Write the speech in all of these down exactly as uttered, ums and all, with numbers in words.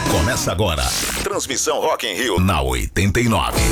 Começa agora. Transmissão Rock in Rio na oitenta e nove.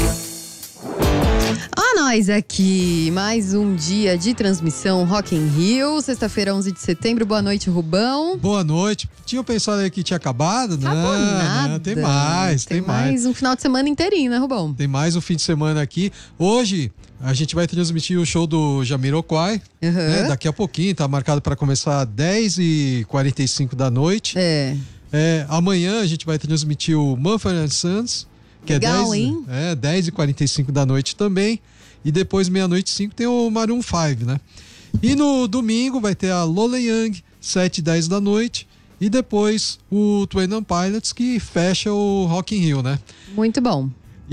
Ah, nós aqui, mais um dia de transmissão Rock in Rio, sexta-feira, onze de setembro. Boa noite, Rubão. Boa noite. Tinha pensado aí que tinha acabado, né? Acabou nada. Não, tem mais, tem, tem mais. mais um final de semana inteirinho, né, Rubão? Tem mais um fim de semana aqui. Hoje a gente vai transmitir o show do Jamiroquai, Uhum. né? Daqui a pouquinho, tá marcado para começar às dez e quarenta e cinco da noite. É. É, amanhã a gente vai transmitir o Mumford and Sons, que Legal, é dez, hein? É, dez e quarenta e cinco da noite também. E depois, meia-noite e cinco, tem o Maroon cinco, né? E no domingo vai ter a Lola Young, sete e dez da noite. E depois o Twenty One Pilots, que fecha o Rock in Rio, né? Muito bom.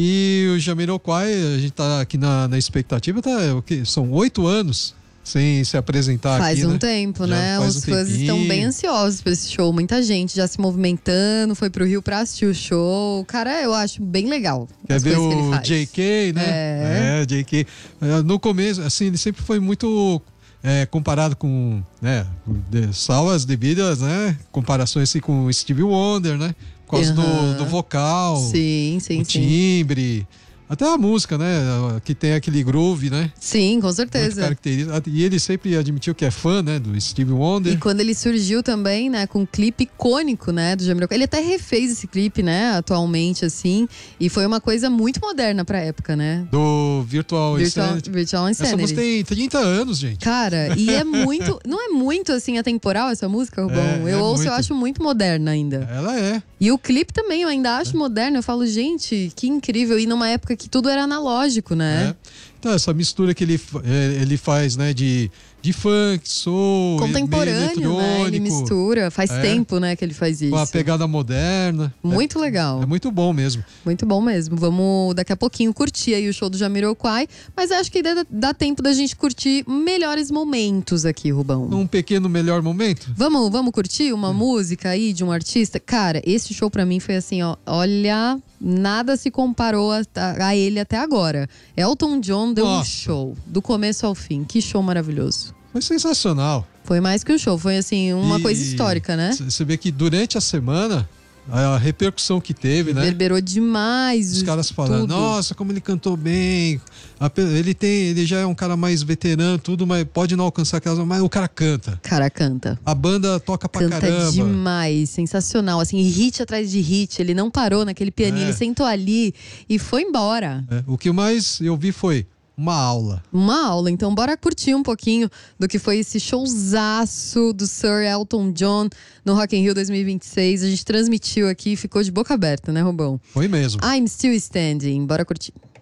E o Jamiroquai, a gente tá aqui na, na expectativa, tá, o quê? São oito anos sem se apresentar Faz aqui, um né? tempo, Já né? faz Os um fãs tempinho. estão bem ansiosos por esse show. Muita gente já se movimentando, foi pro Rio pra assistir o show. Cara, eu acho bem legal. Quer as ver coisas que ele o faz. J K, né? É. É, J K. É, no começo, assim, ele sempre foi muito é, comparado com, né, de, salvas devidas, né? Comparações assim com o Stevie Wonder, né? Por causa Uhum. do, do vocal, Sim, sim, o sim. timbre, até a música, né? Que tem aquele groove, né? Sim, com Muito certeza. característico. E ele sempre admitiu que é fã, né? Do Stevie Wonder. E quando ele surgiu também, né, com um clipe icônico, né, do Jamiroquai. Ele até refez esse clipe, né, atualmente, assim. E foi uma coisa muito moderna pra época, né? Do Virtual, Virtual, Insanity. Virtual Essa Insanity. música tem trinta anos, gente. Cara, e é muito... Não é muito, assim, atemporal essa música, Rubão? É, eu é ouço, muito. eu acho muito moderna ainda. Ela é. E o clipe também, eu ainda acho moderno. Eu falo, gente, que incrível. E numa época que tudo era analógico, né? É. Então, essa mistura que ele, fa- é, ele faz, né, de, de funk, soul, meio Contemporâneo, né? Ele eletrônico, mistura. Faz É. tempo, né, que ele faz isso. com a pegada moderna. Muito legal. É, é muito bom mesmo. Muito bom mesmo. Vamos daqui a pouquinho curtir aí o show do Jamiroquai. Mas acho que ainda dá tempo da gente curtir melhores momentos aqui, Rubão. Um pequeno melhor momento. Vamos, vamos curtir uma música aí de um artista? Cara, esse show pra mim foi assim, ó. Olha, nada se comparou a, a ele até agora. Elton John deu um Nossa. show, do começo ao fim. Que show maravilhoso. Foi sensacional. Foi mais que um show, foi assim, uma E coisa histórica, né? c- Você vê que durante a semana, a repercussão que teve, né? Reverberou demais. Os caras falando, tudo. nossa, como ele cantou bem. A pe- Ele tem, ele já é um cara mais veterano, tudo, mas pode não alcançar aquelas, mas o cara canta. Cara, canta. A banda toca pra Canta caramba. demais, sensacional, assim, hit atrás de hit, ele não parou naquele pianinho, É. ele sentou ali e foi embora. É, o que mais eu vi foi uma aula. Uma aula, então bora curtir um pouquinho do que foi esse showzaço do Sir Elton John no Rock in Rio dois mil e vinte e seis. A gente transmitiu aqui e ficou de boca aberta, né, Rubão? Foi mesmo. I'm Still Standing, bora curtir.